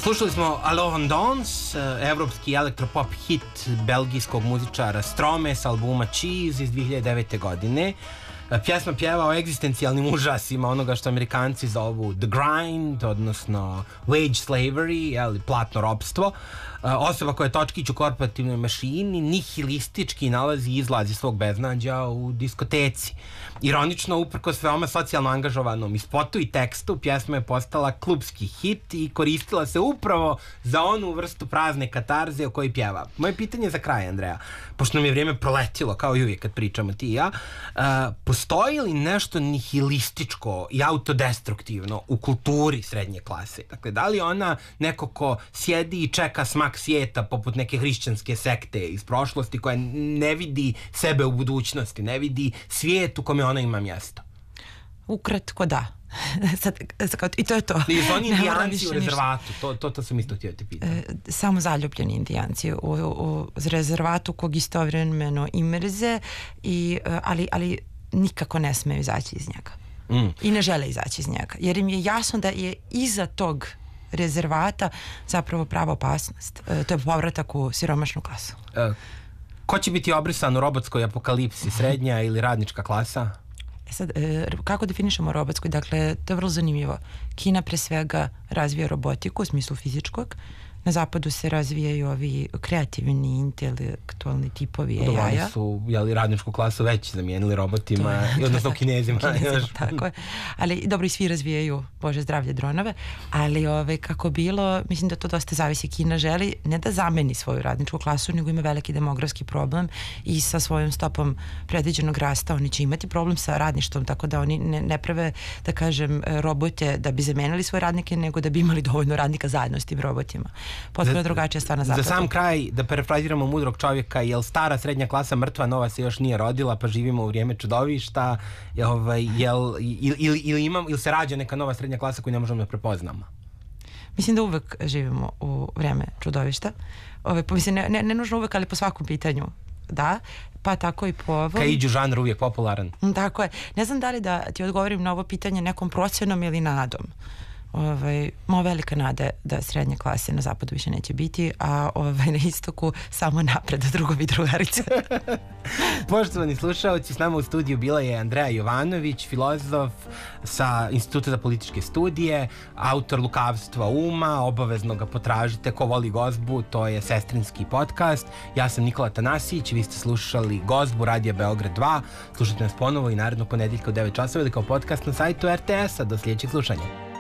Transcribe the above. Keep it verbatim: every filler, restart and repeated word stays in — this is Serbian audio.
Slušali smo Alors on danse, evropski elektropop hit belgijskog muzičara Strome s albuma Cheese iz dve hiljade devete. godine. Pjesma pjeva o egzistencijalnim užasima onoga što Amerikanci zovu the grind, odnosno wage slavery, jeli, platno ropstvo. Osoba koja je točkić u korporativnoj mašini nihilistički nalazi izlaz iz svog beznađa u diskoteci. Ironično, uprkos veoma socijalno angažovanom ispotu i tekstu, pjesma je postala klubski hit i koristila se upravo za onu vrstu prazne katarze o kojoj pjeva. Moje pitanje za kraj, Andreja, pošto nam je vrijeme proletilo, kao i uvijek kad pričamo ti i ja, uh, postoji li nešto nihilističko i autodestruktivno u kulturi srednje klase? Dakle, da li ona neko ko sjedi i čeka smak svijeta poput neke hrišćanske sekte iz prošlosti koja ne vidi sebe u budućnosti, ne vidi svijet u kome ona ima mjesto? Ukratko da. Sad, i to je to. I su oni indijanci u rezervatu, to, to, to sam isto htio te pitati. E, samo zaljubljeni indijanci u, u rezervatu kog istovremeno i mrze, i, ali, ali nikako ne smeju izaći iz njega. Mm. I ne žele izaći iz njega. Jer im je jasno da je iza tog rezervata zapravo prava opasnost. E, to je povratak u siromašnu klasu. E, ko će biti obrisan u robotskoj apokalipsi, srednja ili radnička klasa? E sad, e, kako definišemo robotsku? Dakle, to je vrlo zanimljivo. Kina pre svega razvija robotiku u smislu fizičkog. Na zapadu se razvijaju ovi kreativni, intelektualni tipovi A I-a. Oni su, jeli, radničku klasu već zamijenili robotima, je, odnosno to, Kinezima. Kinezima tako je. Ali dobro, i svi razvijaju, Bože zdravlje, dronove, ali ove, kako bilo, mislim da to dosta zavisi. Kina želi ne da zameni svoju radničku klasu, nego ima veliki demografski problem i sa svojom stopom predviđenog rasta oni će imati problem sa radništvom, tako da oni ne, ne prave, da kažem, robote da bi zamenili svoje radnike, nego da bi imali dovoljno radnika zajedno s tim robotima. Potpuno drugačija stvar na zapadu. Za sam kraj, da parafraziramo mudrog čovjeka, jel stara srednja klasa mrtva, nova se još nije rodila, pa živimo u vrijeme čudovišta, jel, ovaj, jel, ili, ili, ili, imam, ili se rađa neka nova srednja klasa koju ne možemo da prepoznamo? Mislim da uvek živimo u vrijeme čudovišta. Ove, mislim, ne, ne, ne nužno uvek, ali po svakom pitanju. Da, pa tako i po ovom. Kaiđu žanr uvijek popularan. Tako je. Ne znam da li da ti odgovorim na ovo pitanje nekom procenom ili nadom. Ovaj, moja velika nada da srednje klase na zapadu više neće biti, a ovaj, na istoku samo napred, drugovi i drugarice. Poštovani slušalci, s nama u studiju bila je Andreja Jovanović, filozof sa Instituta za političke studije, autor Lukavstva uma, obavezno ga potražite, ko voli Gozbu, to je sestrinski podcast. Ja sam Nikola Tanasić, vi ste slušali Gozbu Radija Beograd dva, slušajte nas ponovo i narednog ponedjeljka u devet časova ili kao podcast na sajtu R T S-a. Do sljedećeg slušanja.